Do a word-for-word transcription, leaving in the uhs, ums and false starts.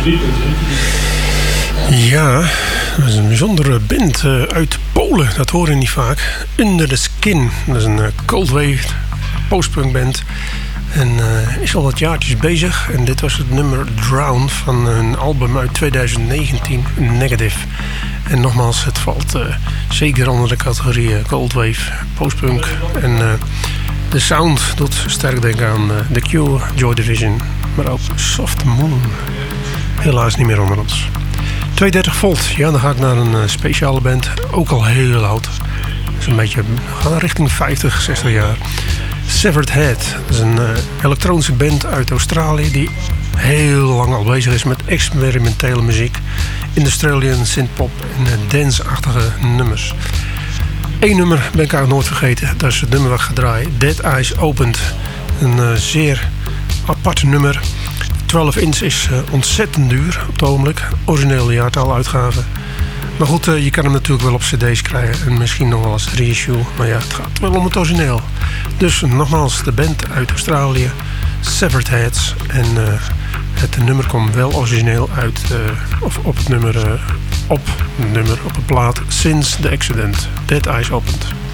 Ja, dat is een bijzondere band uh, uit Polen. Dat hoor je niet vaak. Under the Skin. Dat is een uh, cold wave postpunk band. En uh, is al wat jaartjes bezig. En dit was het nummer Drown van een album uit twintig negentien, Negative. En nogmaals, het valt uh, zeker onder de categorie uh, cold wave postpunk. En uh, de sound doet sterk denken aan uh, The Cure, Joy Division. Maar ook Soft Moon. Helaas niet meer onder ons. tweehonderddertig volt, ja, dan ga ik naar een uh, speciale band. Ook al heel oud. Dat is een beetje, gaan richting vijftig, zestig jaar. Severed Head. Dat is een uh, elektronische band uit Australië die heel lang al bezig is met experimentele muziek. Industrial synthpop en uh, dance-achtige nummers. Eén nummer ben ik eigenlijk nooit vergeten. Dat is het nummer wat ik ga draaien. Dead Eyes Opened. Een uh, zeer apart nummer. twaalf inch is uh, ontzettend duur op het ogenblik. Originele jaartaluitgave. Maar goed, uh, je kan hem natuurlijk wel op cd's krijgen. En misschien nog wel als reissue. Maar ja, het gaat wel om het origineel. Dus nogmaals, de band uit Australië. Severed Heads. En uh, het nummer komt wel origineel uit. Uh, of op het nummer. Uh, op het nummer, op de plaat. Since the Accident. Dead Eyes Opened.